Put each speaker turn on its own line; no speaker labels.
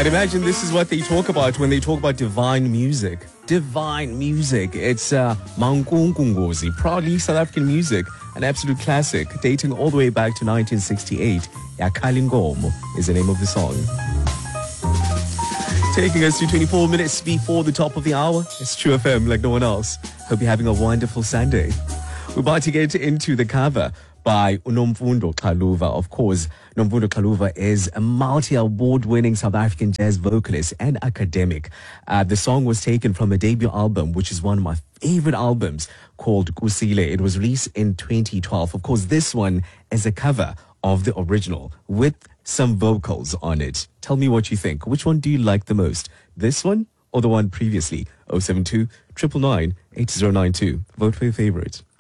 I'd imagine this is what they talk about when they talk about divine music. Divine music. It's Mankunkungozi, proudly South African music, an absolute classic, dating all the way back to 1968. Yakalingomo is the name of the song. Taking us to 24 minutes before the top of the hour. It's True FM like no one else. Hope you're having a wonderful Sunday. We're about to get into the cover by Nomfundo Xaluva. Of course, Nomfundo Xaluva is a multi-award-winning South African jazz vocalist and academic. The song was taken from a debut album, which is one of my favorite albums, called Kusile. It was released in 2012. Of course, this one is a cover of the original with some vocals on it. Tell me what you think. Which one do you like the most? This one or the one previously? 072 999 8092. Vote for your favorite.